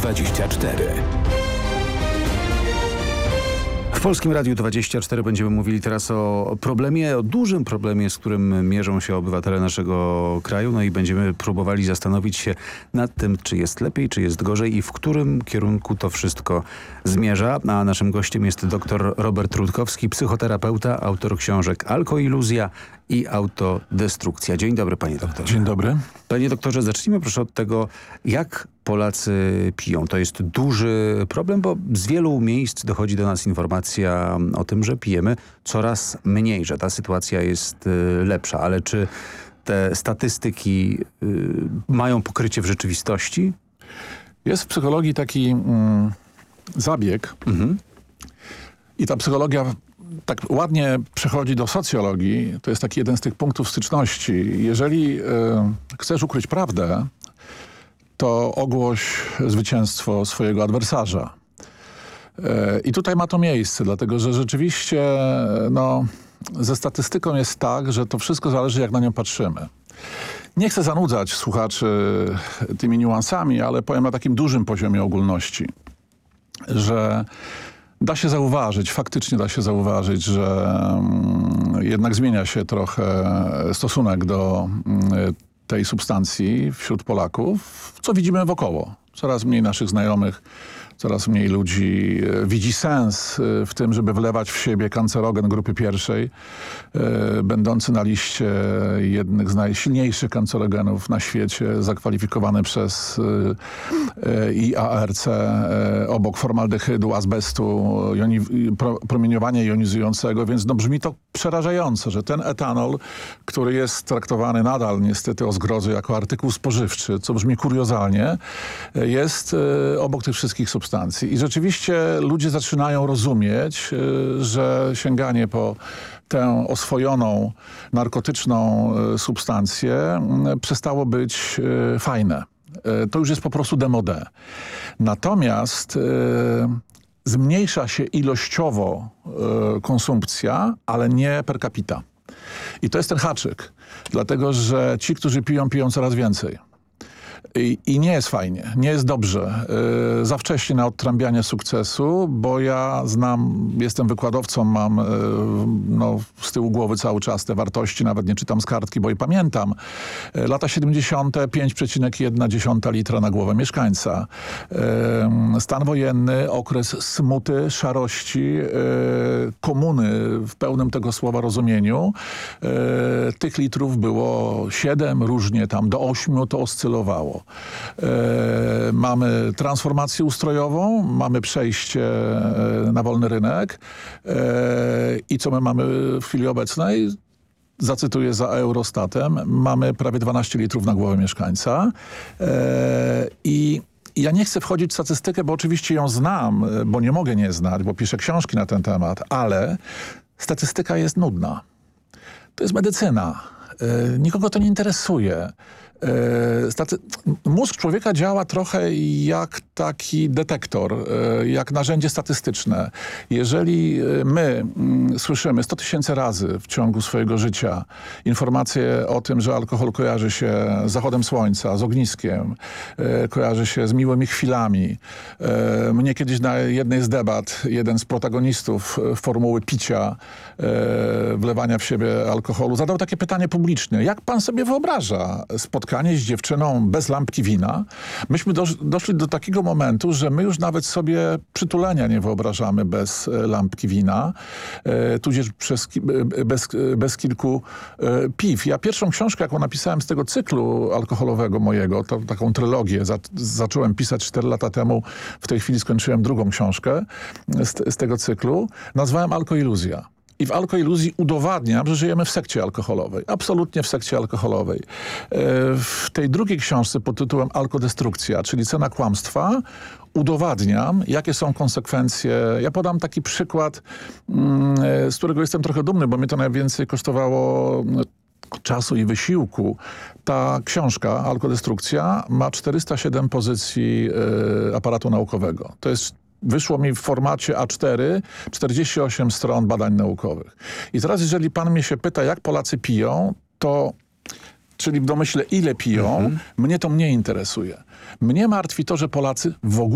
24. W Polskim Radiu 24 będziemy mówili teraz o problemie, o dużym problemie, z którym mierzą się obywatele naszego kraju. No i będziemy próbowali zastanowić się nad tym, czy jest lepiej, czy jest gorzej i w którym kierunku to wszystko zmierza. A naszym gościem jest dr Robert Rutkowski, psychoterapeuta, autor książek Alkoiluzja i Autodestrukcja. Dzień dobry, panie doktorze. Dzień dobry. Panie doktorze, zacznijmy proszę od tego, jak Polacy piją. To jest duży problem, bo z wielu miejsc dochodzi do nas informacja o tym, że pijemy coraz mniej, że ta sytuacja jest lepsza. Ale czy te statystyki mają pokrycie w rzeczywistości? Jest w psychologii taki zabieg i ta psychologia tak ładnie przechodzi do socjologii. To jest taki jeden z tych punktów styczności. Jeżeli chcesz ukryć prawdę, to ogłoś zwycięstwo swojego adwersarza. I tutaj ma to miejsce, dlatego że rzeczywiście ze statystyką jest tak, że to wszystko zależy, jak na nią patrzymy. Nie chcę zanudzać słuchaczy tymi niuansami, ale powiem na takim dużym poziomie ogólności, że da się zauważyć, faktycznie da się zauważyć, że jednak zmienia się trochę stosunek do tej substancji wśród Polaków, co widzimy wokoło. Coraz mniej naszych znajomych, coraz mniej ludzi widzi sens w tym, żeby wlewać w siebie kancerogen grupy pierwszej, będący na liście jednych z najsilniejszych kancerogenów na świecie, zakwalifikowany przez IARC obok formaldehydu, azbestu, promieniowania jonizującego, więc brzmi to przerażająco, że ten etanol, który jest traktowany nadal niestety o zgrozy jako artykuł spożywczy, co brzmi kuriozalnie, jest obok tych wszystkich substancji. I rzeczywiście ludzie zaczynają rozumieć, że sięganie po tę oswojoną, narkotyczną substancję przestało być fajne. To już jest po prostu démodé. Natomiast zmniejsza się ilościowo konsumpcja, ale nie per capita. I to jest ten haczyk. Dlatego, że ci, którzy piją, piją coraz więcej. I nie jest fajnie, nie jest dobrze. Za wcześnie na odtrąbianie sukcesu, bo ja jestem wykładowcą, mam z tyłu głowy cały czas te wartości, nawet nie czytam z kartki, bo je pamiętam. Lata 70. 5,1 litra na głowę mieszkańca. Stan wojenny, okres smuty, szarości, komuny w pełnym tego słowa rozumieniu. Tych litrów było 7, różnie tam do 8 to oscylowało. Mamy transformację ustrojową, mamy przejście na wolny rynek i co my mamy w chwili obecnej? Zacytuję za Eurostatem, mamy prawie 12 litrów na głowę mieszkańca i ja nie chcę wchodzić w statystykę, bo oczywiście ją znam, bo nie mogę nie znać, bo piszę książki na ten temat, ale statystyka jest nudna. To jest medycyna. Nikogo to nie interesuje. Mózg człowieka działa trochę jak taki detektor, jak narzędzie statystyczne. Jeżeli my słyszymy 100 000 razy w ciągu swojego życia informacje o tym, że alkohol kojarzy się z zachodem słońca, z ogniskiem, kojarzy się z miłymi chwilami. Mnie kiedyś na jednej z debat jeden z protagonistów formuły picia, wlewania w siebie alkoholu zadał takie pytanie publicznie. Jak pan sobie wyobraża spotkanie z dziewczyną bez lampki wina? Myśmy doszli do takiego momentu, że my już nawet sobie przytulenia nie wyobrażamy bez lampki wina, tudzież bez kilku piw. Ja pierwszą książkę, jaką napisałem z tego cyklu alkoholowego mojego, taką trylogię, zacząłem pisać 4 lata temu, w tej chwili skończyłem drugą książkę z tego cyklu, nazwałem Alkoiluzja. I w Alkoiluzji udowadniam, że żyjemy w sekcie alkoholowej. Absolutnie w sekcie alkoholowej. W tej drugiej książce pod tytułem Alkodestrukcja, czyli cena kłamstwa, udowadniam, jakie są konsekwencje. Ja podam taki przykład, z którego jestem trochę dumny, bo mnie to najwięcej kosztowało czasu i wysiłku. Ta książka, Alkodestrukcja, ma 407 pozycji aparatu naukowego. To jest wyszło mi w formacie A4 48 stron badań naukowych. I teraz jeżeli pan mnie się pyta, jak Polacy piją, to czyli w domyśle ile piją, mnie to mniej interesuje. Mnie martwi to, że Polacy w ogóle